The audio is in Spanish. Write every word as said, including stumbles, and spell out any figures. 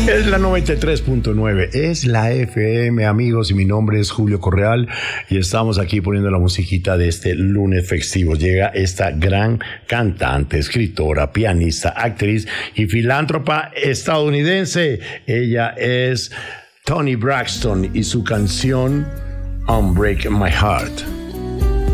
Es la noventa y tres punto nueve, es la F M, amigos, y mi nombre es Julio Correal y estamos aquí poniendo la musiquita de este lunes festivo. Llega esta gran cantante, escritora, pianista, actriz y filántropa estadounidense. Ella es Toni Braxton y su canción Unbreak My Heart.